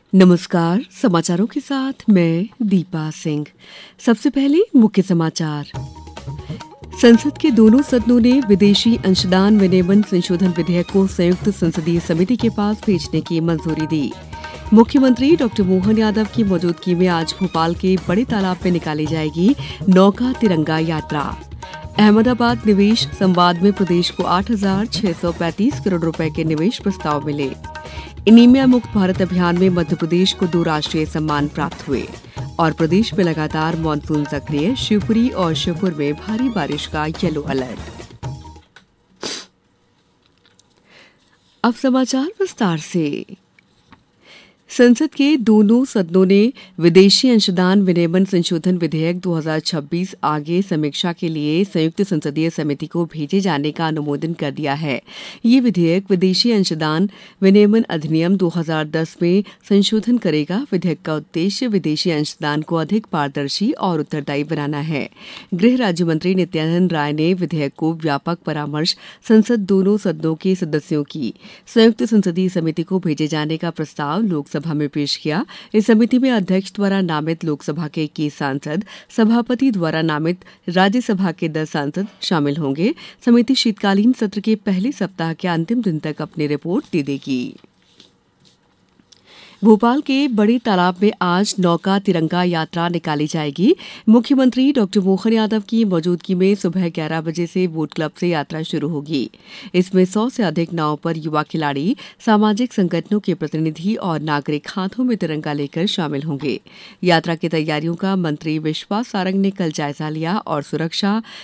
नमस्कार। समाचारों के साथ मैं दीपा सिंह। सबसे पहले मुख्य समाचार। संसद के दोनों सदनों ने विदेशी अंशदान विनियमन संशोधन विधेयक को संयुक्त संसदीय समिति के पास भेजने की मंजूरी दी। मुख्यमंत्री डॉक्टर मोहन यादव की मौजूदगी में आज भोपाल के बड़े तालाब में निकाली जाएगी नौका तिरंगा यात्रा। अहमदाबाद निवेश संवाद में प्रदेश को 8,635 करोड़ रुपए के निवेश प्रस्ताव मिले। एनीमिया मुक्त भारत अभियान में मध्य प्रदेश को 2 राष्ट्रीय सम्मान प्राप्त हुए। और प्रदेश में लगातार मानसून सक्रिय, शिवपुरी और श्योपुर में भारी बारिश का येलो अलर्ट। अब समाचार विस्तार से। संसद के दोनों सदनों ने विदेशी अंशदान विनियमन संशोधन विधेयक 2026 आगे समीक्षा के लिए संयुक्त संसदीय समिति को भेजे जाने का अनुमोदन कर दिया है। ये विधेयक विदेशी अंशदान विनियमन अधिनियम 2010 में संशोधन करेगा। विधेयक का उद्देश्य विदेशी अंशदान को अधिक पारदर्शी और उत्तरदायी बनाना है। गृह राज्य मंत्री नित्यानंद राय ने विधेयक को व्यापक परामर्श संसद दोनों सदनों के सदस्यों की संयुक्त संसदीय समिति को भेजे जाने का प्रस्ताव लोकसभा में पेश किया। इस समिति में अध्यक्ष द्वारा नामित लोकसभा के 21 सांसद, सभापति द्वारा नामित राज्यसभा के 10 सांसद शामिल होंगे। समिति शीतकालीन सत्र के पहले सप्ताह के अंतिम दिन तक अपनी रिपोर्ट दे देगी। भोपाल के बड़े तालाब में आज नौका तिरंगा यात्रा निकाली जाएगी। मुख्यमंत्री डॉक्टर मोहन यादव की मौजूदगी में सुबह 11 बजे से बोट क्लब से यात्रा शुरू होगी। इसमें 100 से अधिक नाव पर युवा खिलाड़ी, सामाजिक संगठनों के प्रतिनिधि और नागरिक हाथों में तिरंगा लेकर शामिल होंगे। यात्रा की तैयारियों का मंत्री विश्वास सारंग ने कल जायजा लिया और सुरक्षा,